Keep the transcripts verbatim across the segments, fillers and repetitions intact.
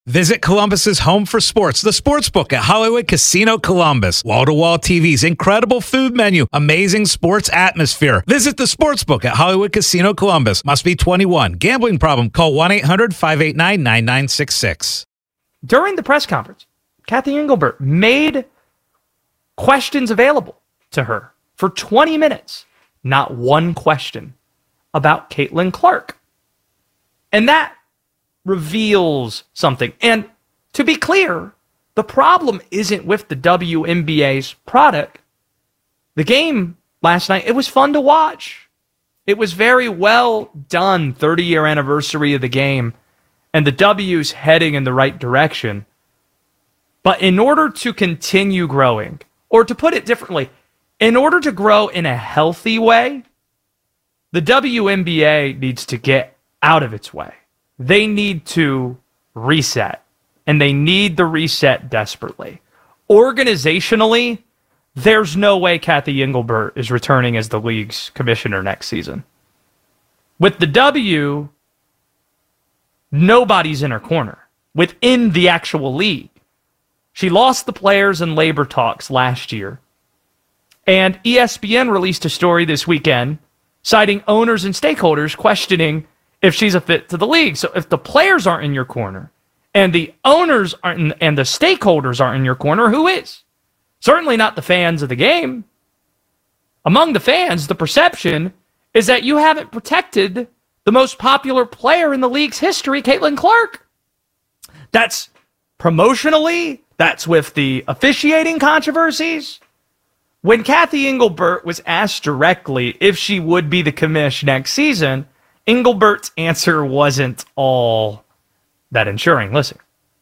Visit Columbus's home for sports, the Sportsbook at Hollywood Casino Columbus. Wall-to-wall T Vs, incredible food menu, amazing sports atmosphere. Visit the Sportsbook at Hollywood Casino Columbus. Must be twenty-one. Gambling problem? Call one eight hundred five eight nine nine nine six six. During the press conference, Kathy Engelbert made questions available to her for twenty minutes. Not one question about Caitlin Clark. And that reveals something. And to be clear, the problem isn't with the W N B A's product. The game last night, it was fun to watch. It was very well done, thirty-year anniversary of the game, and the W's heading in the right direction. But in order to continue growing, or to put it differently, in order to grow in a healthy way, the W N B A needs to get out of its way. They need to reset, and they need the reset desperately. Organizationally, there's no way Kathy Engelbert is returning as the league's commissioner next season. With the W, nobody's in her corner within the actual league. She lost the players in labor talks last year, and E S P N released a story this weekend citing owners and stakeholders questioning if she's a fit to the league. So if the players aren't in your corner and the owners aren't in, and the stakeholders aren't in your corner, who is? Certainly not the fans of the game. Among the fans, the perception is that you haven't protected the most popular player in the league's history, Caitlin Clark. That's promotionally, that's with the officiating controversies. When Kathy Engelbert was asked directly if she would be the commish next season, Engelbert's answer wasn't all that ensuring. Listen.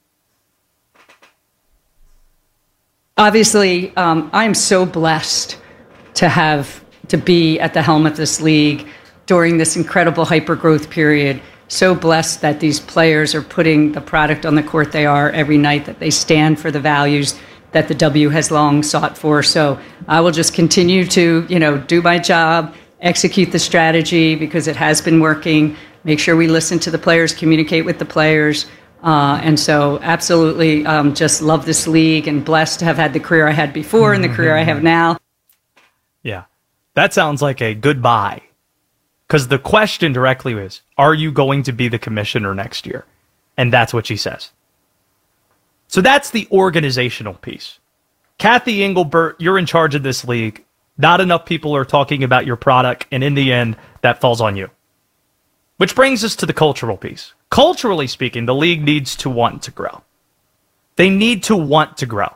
Obviously, um, I'm so blessed to have to be at the helm of this league during this incredible hyper-growth period. So blessed that these players are putting the product on the court they are every night, that they stand for the values that the W has long sought for. So I will just continue to, you know, do my job, execute the strategy because it has been working, make sure we listen to the players, communicate with the players. Uh, and so absolutely um, just love this league and blessed to have had the career I had before and the career I have now. Yeah, that sounds like a goodbye. Because the question directly is, are you going to be the commissioner next year? And that's what she says. So that's the organizational piece. Kathy Engelbert, you're in charge of this league. Not enough people are talking about your product, and in the end, that falls on you. Which brings us to the cultural piece. Culturally speaking, the league needs to want to grow. They need to want to grow.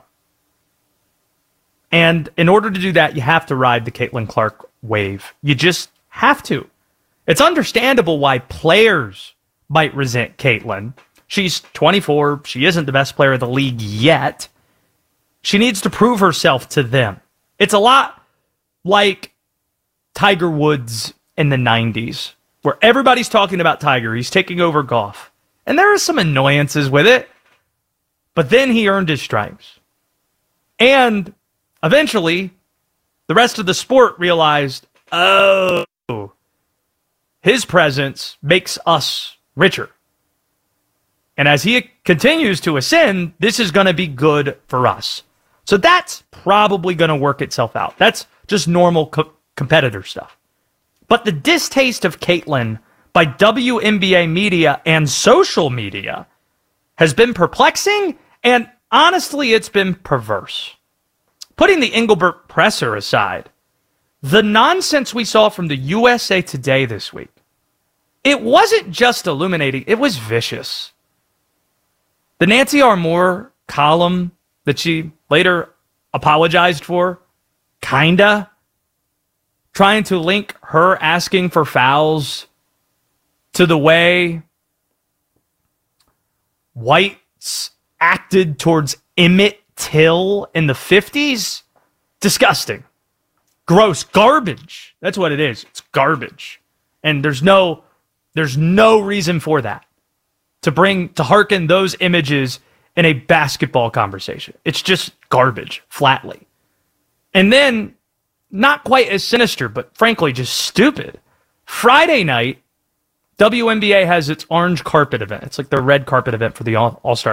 And in order to do that, you have to ride the Caitlin Clark wave. You just have to. It's understandable why players might resent Caitlin. She's twenty-four. She isn't the best player of the league yet. She needs to prove herself to them. It's a lot like Tiger Woods in the nineties, where everybody's talking about Tiger. He's taking over golf. And there are some annoyances with it. But then he earned his stripes. And eventually, the rest of the sport realized, oh, his presence makes us richer. And as he continues to ascend, this is going to be good for us. So that's probably going to work itself out. That's just normal co- competitor stuff. But the distaste of Caitlin by W N B A media and social media has been perplexing, and honestly, it's been perverse. Putting the Engelbert presser aside, the nonsense we saw from the U S A Today this week, it wasn't just illuminating, it was vicious. The Nancy R. Moore column that she later apologized for, kinda, trying to link her asking for fouls to the way whites acted towards Emmett Till in the fifties. Disgusting. Gross. Garbage. That's what it is. It's garbage. And there's no there's no reason for that. To bring, to hearken those images in a basketball conversation. It's just garbage, flatly. And then, not quite as sinister, but frankly just stupid. Friday night, W N B A has its orange carpet event. It's like the red carpet event for the All- All-Star